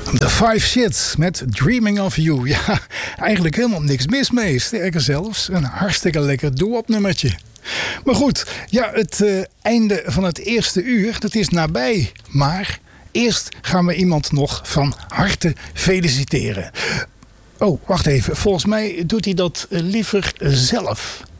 The Five Shits met Dreaming of You. Ja, eigenlijk helemaal niks mis mee. Sterker zelfs, een hartstikke lekker doe-op nummertje. Maar goed, ja, het einde van het eerste uur, dat is nabij. Maar eerst gaan we iemand nog van harte feliciteren. Oh, wacht even. Volgens mij doet hij dat liever zelf.